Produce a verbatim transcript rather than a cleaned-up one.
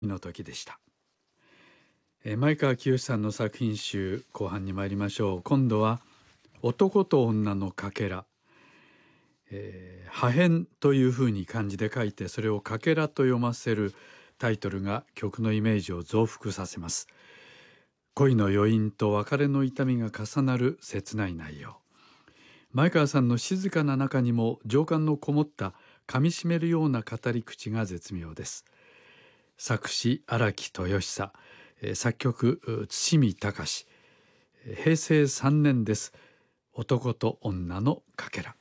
の時でした。えー、前川清さんの作品集後半に参りましょう。今度は男と女のかけら、えー、破片というふうに漢字で書いて、それをかけらと読ませるタイトルが曲のイメージを増幅させます。恋の余韻と別れの痛みが重なる切ない内容。前川さんの静かな中にも情感のこもった噛みしめるような語り口が絶妙です。作詞荒木豊久、作曲堤隆。平成さんねんです。男と女のかけら。